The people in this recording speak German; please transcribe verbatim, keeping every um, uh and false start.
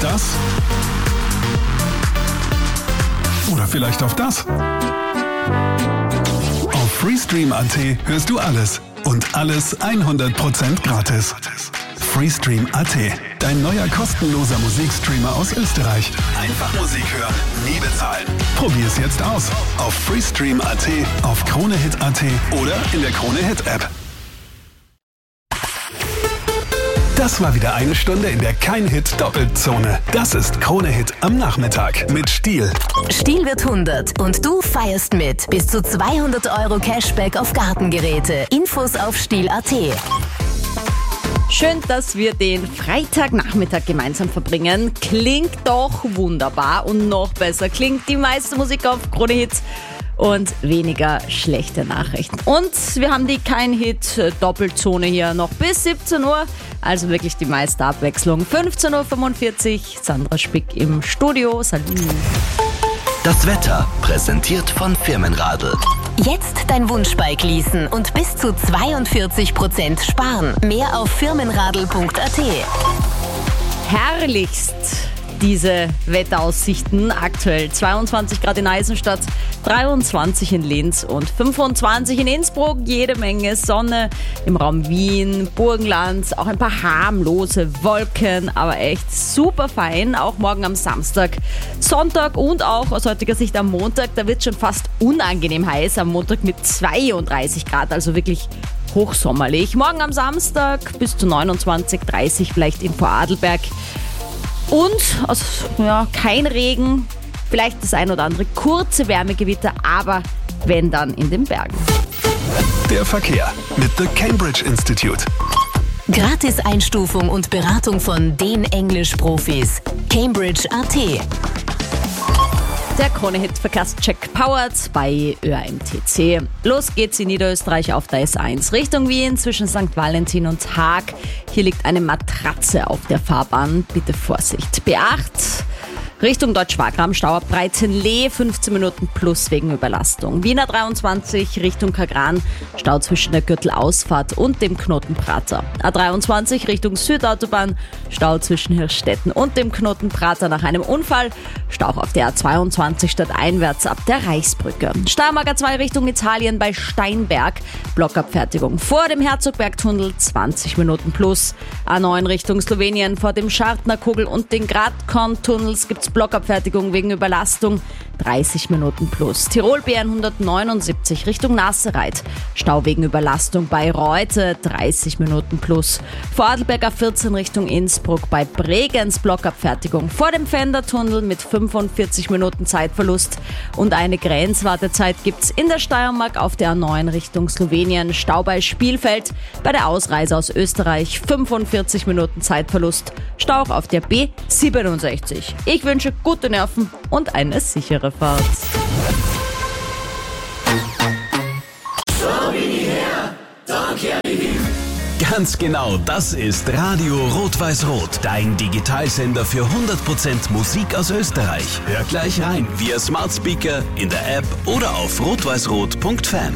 das? Oder vielleicht auf das? Auf Freestream Punkt a t hörst du alles. Und alles hundert Prozent gratis. Freestream Punkt a t, dein neuer kostenloser Musikstreamer aus Österreich. Einfach Musik hören, nie bezahlen. Probier's jetzt aus. Auf Freestream Punkt a t, auf Kronehit Punkt a t oder in der Kronehit App. Das war wieder eine Stunde in der Kein-Hit-Doppelzone. Das ist Kronehit am Nachmittag mit Stiel. Stiel wird hundert und du feierst mit. Bis zu zweihundert Euro Cashback auf Gartengeräte. Infos auf stiel Punkt a t. Schön, dass wir den Freitagnachmittag gemeinsam verbringen. Klingt doch wunderbar und noch besser klingt die meiste Musik auf Kronehit und weniger schlechte Nachrichten. Und wir haben die Kein-Hit-Doppelzone hier noch bis siebzehn Uhr. Also wirklich die meiste Abwechslung. fünfzehn Uhr fünfundvierzig, Sandra Spick im Studio. Salut. Das Wetter präsentiert von Firmenradl. Jetzt dein Wunschbike leasen und bis zu zweiundvierzig Prozent sparen. Mehr auf firmenradl Punkt a t. Herrlichst diese Wetteraussichten. Aktuell zweiundzwanzig Grad in Eisenstadt, dreiundzwanzig in Linz und fünfundzwanzig in Innsbruck. Jede Menge Sonne im Raum Wien, Burgenland, auch ein paar harmlose Wolken, aber echt super fein. Auch morgen am Samstag, Sonntag und auch aus heutiger Sicht am Montag. Da wird es schon fast unangenehm heiß. Am Montag mit zweiunddreißig Grad, also wirklich hochsommerlich. Morgen am Samstag bis zu neunundzwanzig, dreißig vielleicht in Vorarlberg. Und also, ja, kein Regen, vielleicht das ein oder andere kurze Wärmegewitter, aber wenn dann in den Bergen. Der Verkehr mit The Cambridge Institute. Gratis-Einstufung und Beratung von den Englisch-Profis. Cambridge Punkt a t. Der Kronehit-Verkehrscheck powered bei Ö A M T C. Los geht's in Niederösterreich auf der S eins Richtung Wien zwischen Sankt Valentin und Haag. Hier liegt eine Matratze auf der Fahrbahn. Bitte Vorsicht. B acht Richtung Deutsch-Wagram, Stau ab Breitenlee, fünfzehn Minuten plus wegen Überlastung. Wiener dreiundzwanzig Richtung Kagran, Stau zwischen der Gürtelausfahrt und dem Knoten Prater. A dreiundzwanzig Richtung Südautobahn, Stau zwischen Hirschstetten und dem Knoten Prater nach einem Unfall. Stau auf der A zweiundzwanzig stadteinwärts ab der Reichsbrücke. Steiermark A zwei Richtung Italien bei Steinberg, Blockabfertigung vor dem Herzogbergtunnel, zwanzig Minuten plus. A neun Richtung Slowenien vor dem Schartnerkogel und den Gradkorn-Tunnels gibt's Blockabfertigung wegen Überlastung, dreißig Minuten plus. Tirol B hundertneunundsiebzig Richtung Nassereit, Stau wegen Überlastung bei Reute, dreißig Minuten plus. Vorarlberg A vierzehn Richtung Innsbruck bei Bregenz, Blockabfertigung vor dem Fendertunnel mit fünfundvierzig Minuten Zeitverlust. Und eine Grenzwartezeit gibt's in der Steiermark auf der A neun Richtung Slowenien, Stau bei Spielfeld, bei der Ausreise aus Österreich fünfundvierzig Minuten Zeitverlust, Stau auf der B siebenundsechzig. Ich wünsche gute Nerven und eine sichere Fahrt. Ganz genau, das ist Radio Rot-Weiß-Rot, dein Digitalsender für hundert Prozent Musik aus Österreich. Hör gleich rein via Smart Speaker, in der App oder auf rot weiß rot Punkt fan.